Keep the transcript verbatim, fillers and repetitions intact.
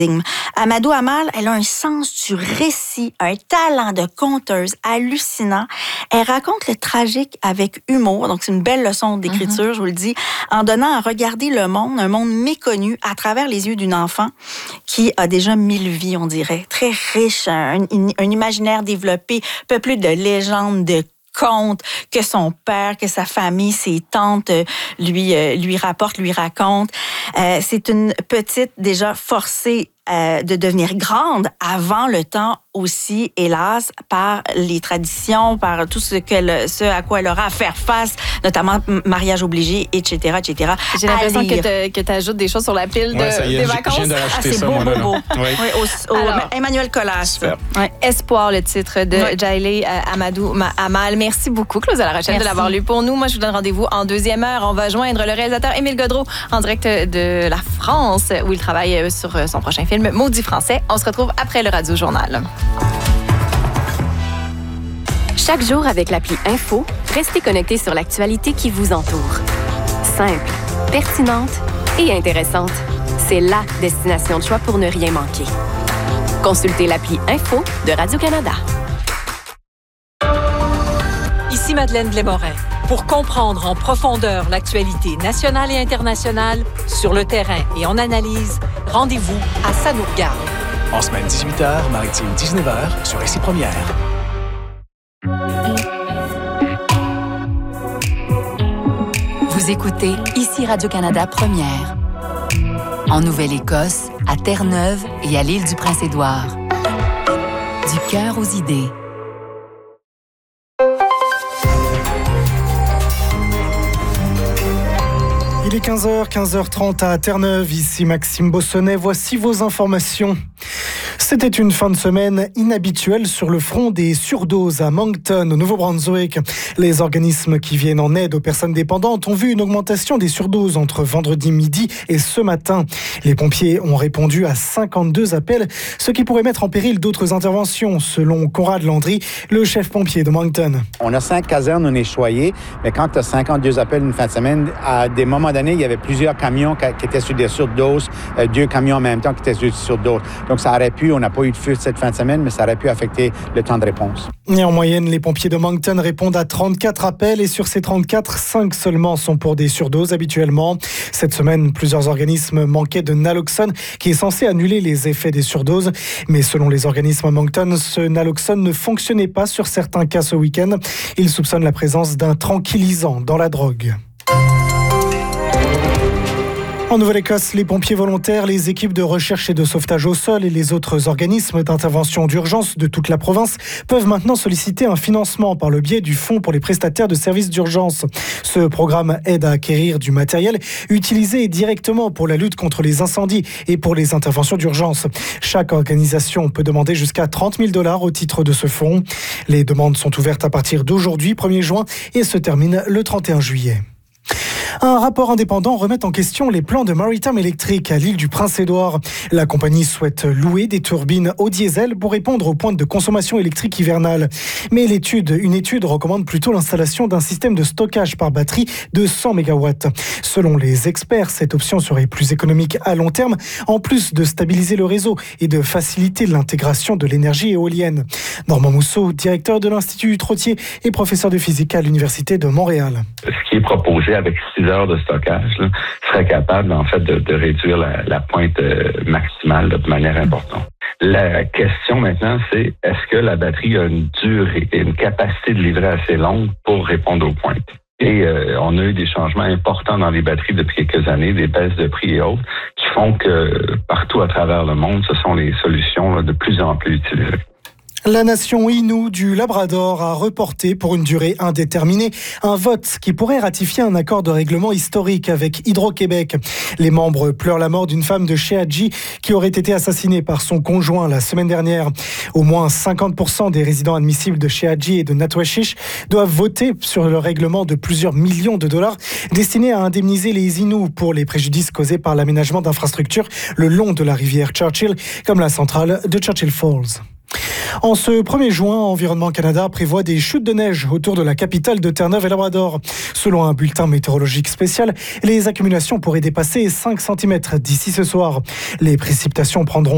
Amadou Amal, elle a un sens du récit, un talent de conteuse hallucinant. Elle raconte le tragique avec humour, donc c'est une belle leçon d'écriture, mm-hmm. je vous le dis, en donnant à regarder le monde, un monde méconnu, à travers les yeux d'une enfant qui a déjà mille vies, on dirait, très riche, un, un imaginaire développé, peuplé de légendes, de contes que son père, que sa famille, ses tantes lui euh, lui rapportent, lui racontent. Euh, c'est une petite déjà forcée euh, de devenir grande avant le temps aussi, hélas, par les traditions, par tout ce, qu'elle, ce à quoi elle aura à faire face, notamment mariage obligé, et cetera, et cetera. J'ai l'impression que tu ajoutes des choses sur la pile de, ouais, ça y est, des je, vacances. Je viens de rajouter ah, c'est ça, beau, moi, beau, là, beau. Oui. Oui, au, au Alors, Emmanuel Colas. Ouais. Espoir, le titre de ouais. Jailey euh, Amadou Amal. Merci beaucoup, Claude La Rochelle, de l'avoir lu pour nous. Moi, je vous donne rendez-vous en deuxième heure. On va joindre le réalisateur Émile Godreau en direct de la France, où il travaille sur son prochain film Maudit français. On se retrouve après le Radio Journal. Chaque jour avec l'appli Info, restez connectés sur l'actualité qui vous entoure. Simple, pertinente et intéressante. C'est la destination de choix pour ne rien manquer. Consultez l'appli Info de Radio-Canada. Ici Madeleine Blais-Morin. Pour comprendre en profondeur l'actualité nationale et internationale, sur le terrain et en analyse, rendez-vous à Ça nous regarde. En semaine dix-huit heures, maritime dix-neuf heures, sur Ici Première. Vous écoutez Ici Radio-Canada Première. En Nouvelle-Écosse, à Terre-Neuve et à l'île du Prince-Édouard. Du cœur aux idées. Il est quinze heures, quinze heures trente à Terre-Neuve. Ici Maxime Bossonnet. Voici vos informations. C'était une fin de semaine inhabituelle sur le front des surdoses à Moncton, au Nouveau-Brunswick. Les organismes qui viennent en aide aux personnes dépendantes ont vu une augmentation des surdoses entre vendredi midi et ce matin. Les pompiers ont répondu à cinquante-deux appels, ce qui pourrait mettre en péril d'autres interventions, selon Conrad Landry, le chef pompier de Moncton. On a cinq casernes, on est choyés, mais quand tu as cinquante-deux appels une fin de semaine, à des moments donnés, il y avait plusieurs camions qui étaient sur des surdoses, euh, deux camions en même temps qui étaient sur des surdoses. Donc ça aurait pu, on n'a pas eu de feu cette fin de semaine, mais ça aurait pu affecter le temps de réponse. Et en moyenne, les pompiers de Moncton répondent à trente-quatre appels et sur ces trente-quatre, cinq seulement sont pour des surdoses habituellement. Cette semaine, plusieurs organismes manquaient de naloxone qui est censé annuler les effets des surdoses. Mais selon les organismes à Moncton, ce naloxone ne fonctionnait pas sur certains cas ce week-end. Ils soupçonnent la présence d'un tranquillisant dans la drogue. En Nouvelle-Écosse, les pompiers volontaires, les équipes de recherche et de sauvetage au sol et les autres organismes d'intervention d'urgence de toute la province peuvent maintenant solliciter un financement par le biais du Fonds pour les prestataires de services d'urgence. Ce programme aide à acquérir du matériel utilisé directement pour la lutte contre les incendies et pour les interventions d'urgence. Chaque organisation peut demander jusqu'à trente mille dollars au titre de ce fonds. Les demandes sont ouvertes à partir d'aujourd'hui, premier juin, et se terminent le trente et un juillet. Un rapport indépendant remet en question les plans de Maritime Electric à l'île du Prince-Édouard. La compagnie souhaite louer des turbines au diesel pour répondre aux pointes de consommation électrique hivernale. Mais l'étude, une étude recommande plutôt l'installation d'un système de stockage par batterie de cent mégawatts. Selon les experts, cette option serait plus économique à long terme, en plus de stabiliser le réseau et de faciliter l'intégration de l'énergie éolienne. Normand Mousseau, directeur de l'Institut Trottier et professeur de physique à l'Université de Montréal. Ce qui est proposé avec six heures de stockage là, serait capable en fait de, de réduire la, la pointe euh, maximale là, de manière importante. La question maintenant, c'est est-ce que la batterie a une durée et une capacité de livrer assez longue pour répondre aux pointes? Et euh, on a eu des changements importants dans les batteries depuis quelques années, des baisses de prix et autres, qui font que partout à travers le monde, ce sont les solutions là, de plus en plus utilisées. La nation Innu du Labrador a reporté pour une durée indéterminée un vote qui pourrait ratifier un accord de règlement historique avec Hydro-Québec. Les membres pleurent la mort d'une femme de Sheadji qui aurait été assassinée par son conjoint la semaine dernière. Au moins cinquante pour cent des résidents admissibles de Sheadji et de Natwashish doivent voter sur le règlement de plusieurs millions de dollars destiné à indemniser les Inuits pour les préjudices causés par l'aménagement d'infrastructures le long de la rivière Churchill, comme la centrale de Churchill Falls. En ce premier juin, Environnement Canada prévoit des chutes de neige autour de la capitale de Terre-Neuve et Labrador. Selon un bulletin météorologique spécial, les accumulations pourraient dépasser cinq centimètres d'ici ce soir. Les précipitations prendront